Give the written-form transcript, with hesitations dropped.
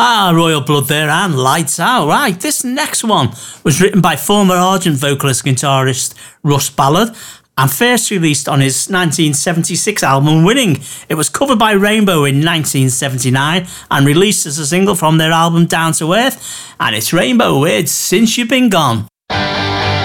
Royal Blood there and Lights Out. Right, this next one was written by former Argent vocalist guitarist Russ Ballard and first released on his 1976 album Winning. It was covered by Rainbow in 1979 and released as a single from their album Down to Earth, and it's Rainbow with Since You've Been Gone.